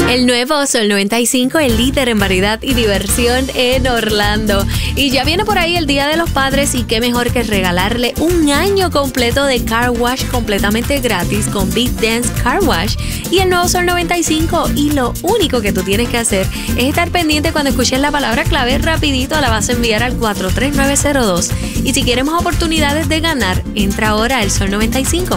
El nuevo Sol 95, el líder en variedad y diversión en Orlando. Y ya viene por ahí el Día de los Padres y qué mejor que regalarle un año completo de car wash completamente gratis con Big Dance Car Wash y el nuevo Sol 95. Y lo único que tú tienes que hacer es estar pendiente cuando escuches la palabra clave, rapidito la vas a enviar al 43902. Y si quieres más oportunidades de ganar, entra ahora al Sol 95.